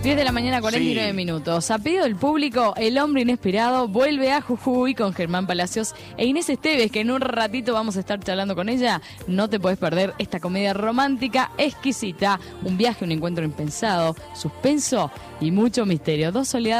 10 de la mañana, 49 minutos. A pedido del público, El hombre inesperado vuelve a Jujuy con Germán Palacios e Inés Esteves, que en un ratito vamos a estar charlando con ella. No te podés perder esta comedia romántica exquisita. Un viaje, un encuentro impensado, suspenso y mucho misterio. Dos oleadas